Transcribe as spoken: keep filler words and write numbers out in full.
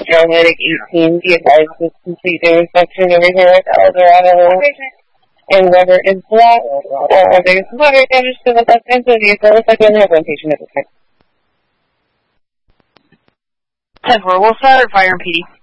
Paramedic eighteen, be advised to complete their inspection over here at Eldorado. And rubber is black. Uh, there's water damage to the left end of the vehicle. Looks like we only have one patient at the time. ten four, we'll start fire and P D.